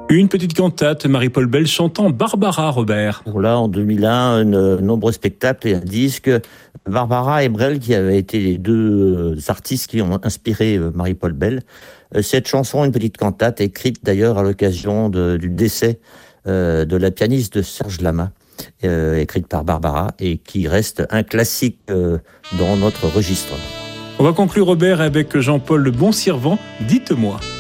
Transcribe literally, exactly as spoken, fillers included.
Une petite cantate, Marie-Paul Bell chantant Barbara, Robert. Là, en deux mille un, de nombreux spectacles et un disque. Barbara et Brel, qui avaient été les deux artistes qui ont inspiré Marie-Paul Bell. Cette chanson, une petite cantate, écrite d'ailleurs à l'occasion de, du décès euh, de la pianiste de Serge Lama, euh, écrite par Barbara, et qui reste un classique euh, dans notre registre. On va conclure, Robert, avec Jean-Paul Le Bon Servant, Dites-moi.